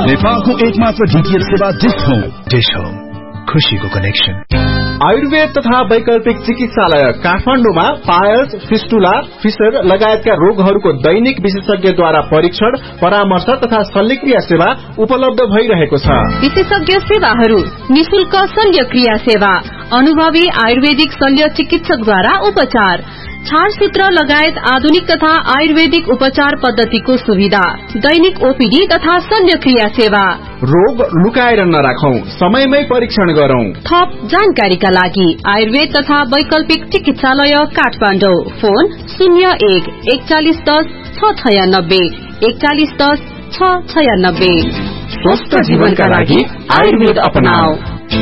नेपालको एकमात्र डीटीएच सेवा डिश होम, खुशीको कनेक्सन। आयुर्वेद तथा वैकल्पिक चिकित्सालय काठमाडौँमा पायल्स, फिस्टुला, फिसर लगायतका रोगहरूको दैनिक विशेषज्ञद्वारा परीक्षण, परामर्श तथा शल्यक्रिया सेवा उपलब्ध भइरहेको छ। विशेषज्ञ सेवाहरू: निशुल्क शल्यक्रिया सेवा, अनुभवी आयुर्वेदिक शल्य चिकित्सकद्वारा उपचार, छाडसूत्र लगायत आधुनिक तथा आयुर्वेदिक उपचार पद्धतिको सुविधा, दैनिक ओपीडी तथा शल्यक्रिया सेवा। रोग लुकाएर नराखौं, समयमै परीक्षण गरौं। थप जानकारीका लागि आयुर्वेद तथा वैकल्पिक चिकित्सालय काठमाडौँ, फोन 01 4110 696 4110 696। स्वस्थ जीवनका लागि आयुर्वेद अपनाऊ।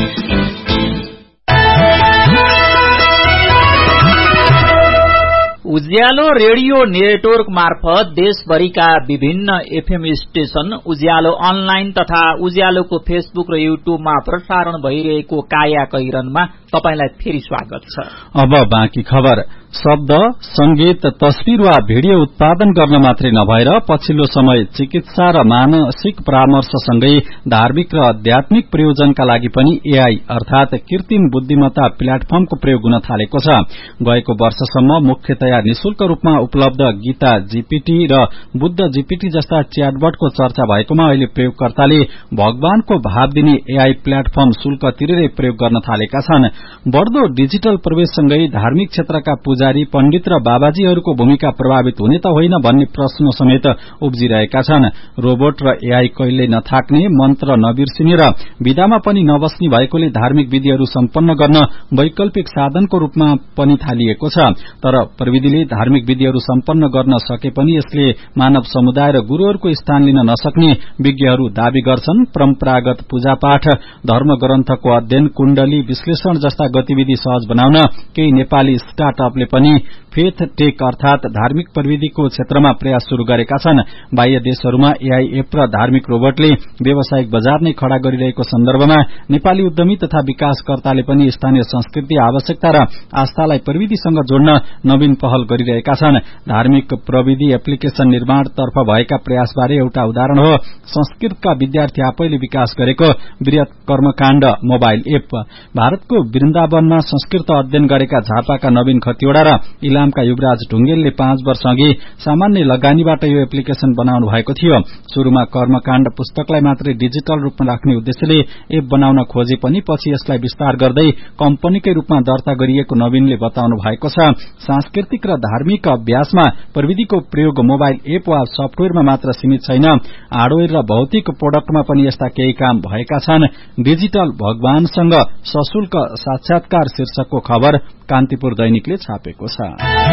उज्यालो रेडियो नेटवर्क मार्फत देशभरिका विभिन्न एफएम स्टेशन, उज्यालो अनलाइन तथा उज्यालोको फेसबुक र युट्युबमा प्रसारण भइरहेको काया कैरनमा तपाईलाई फेरि स्वागत छ। अब बाँकी खबर। शब्द, संगीत, तस्विर वा भिडियो उत्पादन गर्न मात्रै नभएर पछिल्लो समय चिकित्सा र मानसिक परामर्शसँगै धार्मिक र आध्यात्मिक प्रयोजनका लागि पनि एआई अर्थात कृत्रिम बुद्धिमत्ता प्लेटफर्मको प्रयोग हुन थालेको छ। गएको वर्षसम्म मुख्यतया निशुल्क रूपमा उपलब्ध गीता जीपीटी र बुद्ध जीपीटी जस्ता च्याटबटको चर्चा भएकोमा अहिले प्रयोगकर्ताले भगवानको भाव दिने एआई प्लेटफर्म शुल्क तिरेरै प्रयोग गर्न थालेका छन्। बढ़दो डिजिटल प्रवेशसँगै धार्मिक क्षेत्रका पुजारी, पण्डित र बाबाजीहरूको भूमिका प्रभावित हुने त होइन भन्ने प्रश्न समेत उब्जिरहेका छन्। रोबोट र एआई कहिल्यै नथाक्ने, मन्त्र नबिर्सिने र विधामा पनि नबस्ने भएकोले धार्मिक विधिहरू सम्पन्न गर्न वैकल्पिक साधनको रूपमा पनि थालिएको छ। तर प्रविधिले धार्मिक विधिहरू सम्पन्न गर्न सके पनि यसले मानव समुदाय र गुरूहरूको स्थान लिन नसक्ने विज्ञहरू दावी गर्छन्। परम्परागत पूजापाठ, धर्म ग्रन्थको अध्ययन, कुण्डली विश्लेषण जस्ता गतिविधि सहज बनाउन केही नेपाली स्टार्टअपले पनि फेथ टेक अर्थात धार्मिक प्रविधिको क्षेत्रमा प्रयास शुरू गरेका छन्। बाह्य देशहरूमा एआई एप र धार्मिक रोबोटले व्यावसायिक बजार नै खड़ा गरिरहेको सन्दर्भमा नेपाली उद्यमी तथा विकासकर्ताले पनि स्थानीय संस्कृति, आवश्यकता र आस्थालाई प्रविधिसँग जोड्न नवीन पहल गरिरहेका छन्। धार्मिक प्रविधि एप्लिकेशन निर्माणतर्फ भएका प्रयासबारे एउटा उदाहरण हो संस्कृतका विद्यार्थी आफैले विकास गरेको वृहत कर्मकाण्ड मोबाइल एप। भारतको वृन्दावनमा संस्कृत अध्ययन गरेका झापाका नवीन खतिवड़ा र इलामका युवराज ढुंगेलले 5 वर्ष अघि सामान्य लगानीबाट यो एप्लिकेशन बनाउनु भएको थियो। शुरूमा कर्मकाण्ड पुस्तकलाई मात्रै डिजिटल रूपमा राख्ने उद्देश्यले एप बनाउन खोजे पनि पछि यसलाई विस्तार गर्दै कम्पनीकै रूपमा दर्ता गरिएको नवीनले बताउनु भएको छ। सांस्कृतिक र धार्मिक अभ्यासमा प्रविधिको प्रयोग मोबाइल एप वा सफ्टवेयरमा मात्र सीमित छैन, हार्डवेयर र भौतिक प्रोडक्टमा पनि यस्ता केही काम भएका छन्। डिजिटल भगवानसँग सशुल्क साक्षात्कार शीर्षकको खबर कान्तिपुर दैनिकले छापेको छ।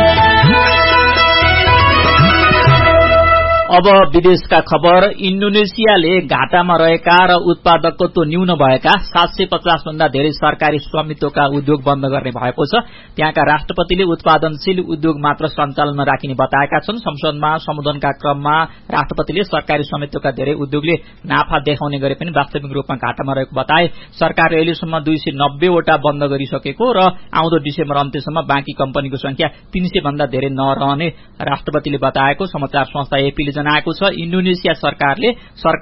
अब विदेशका खबर। इन्डोनेसियाले घाटामा रहेका र उत्पादकत्व न्यून भएका 750 भन्दा धेरै सरकारी स्वामित्वका उद्योग बन्द गर्ने भएको छ। त्यहाँका राष्ट्रपतिले उत्पादनशील उद्योग मात्र सञ्चालनमा राखिने बताएका छन्। संसदमा सम्बोधनका क्रममा राष्ट्रपतिले सरकारी स्वामित्वका धेरै उद्योगले नाफा देखाउने गरे पनि वास्तविक रूपमा घाटामा रहेको बताए। सरकारले अहिलेसम्म 290 वटा बन्द गरिसकेको र आउँदो डिसेम्बर अन्त्यसम्म बाँकी कम्पनीको संख्या 300 भन्दा धेरै नरहने राष्ट्रपतिले बताएको समाचार संस्था एपीले जनाएको छ। इन्डोनेसिया सरकारले